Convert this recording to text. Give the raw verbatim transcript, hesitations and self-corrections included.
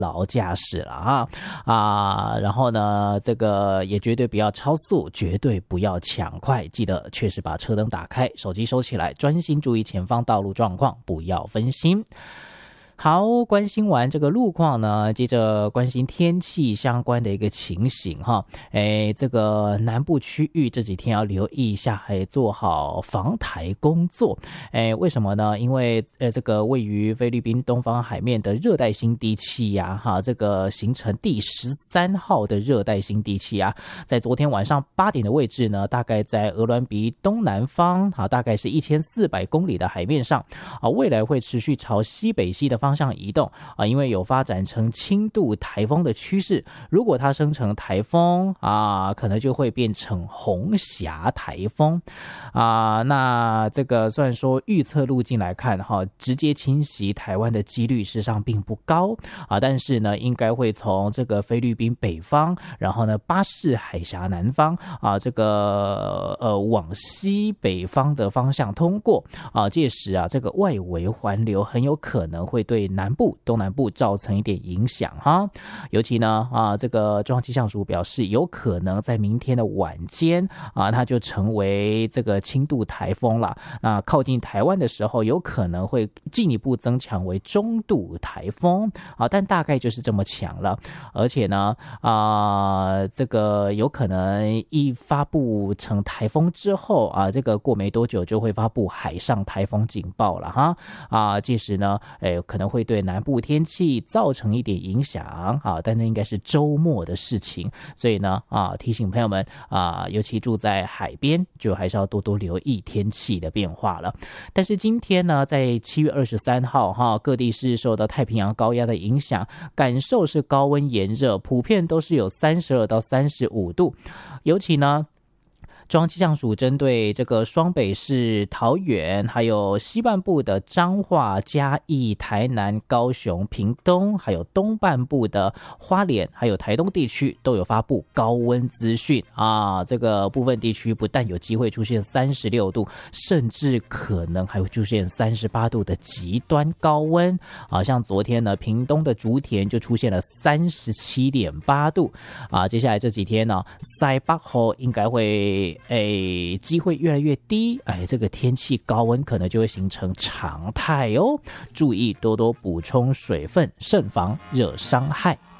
劳驾驶了啊啊！然后呢，这个也绝对不要超速，绝对不要抢快，记得确实把车灯打开，手机收起来，专心注意前方道路状况，不要分心。好，关心完这个路况呢，接着关心天气相关的一个情形哈。诶，这个南部区域这几天要留意一下，还做好防台工作。诶，为什么呢？因为呃，这个位于菲律宾东方海面的热带性低气压哈，这个形成第十三号的热带性低气压，在昨天晚上八点的位置呢，大概在鹅銮鼻东南方，好，大概是一千四百公里的海面上啊，未来会持续朝西北西的方向。方向移动啊，因为有发展成轻度台风的趋势，如果它生成台风啊，可能就会变成红霞台风啊。那这个虽然说预测路径来看哈，直接侵袭台湾的几率事实上并不高啊，但是呢，应该会从这个菲律宾北方，然后呢巴士海峡南方啊，这个呃往西北方的方向通过啊，届时啊，这个外围环流很有可能会对南部、东南部造成一点影响哈，尤其呢啊，这个中央气象署表示，有可能在明天的晚间啊，它就成为这个轻度台风了。那靠近台湾的时候，有可能会进一步增强为中度台风啊，但大概就是这么强了。而且呢啊，这个有可能一发布成台风之后啊，这个过没多久就会发布海上台风警报了哈啊，届时呢，哎，可能会对南部天气造成一点影响啊，但那应该是周末的事情，所以呢啊，提醒朋友们啊，尤其住在海边，就还是要多多留意天气的变化了。但是今天呢，在七月二十三号哈，各地是受到太平洋高压的影响，感受是高温炎热，普遍都是有三十二到三十五度，尤其呢。中央气象署针对这个双北市、桃园，还有西半部的彰化、嘉义、台南、高雄、屏东，还有东半部的花莲，还有台东地区，都有发布高温资讯啊。这个部分地区不但有机会出现三十六度，甚至可能还会出现三十八度的极端高温啊。像昨天呢，屏东的竹田就出现了三十七点八度啊。接下来这几天呢，西北后应该会。哎，机会越来越低，哎，这个天气高温可能就会形成常态哦，注意多多补充水分，慎防热伤害。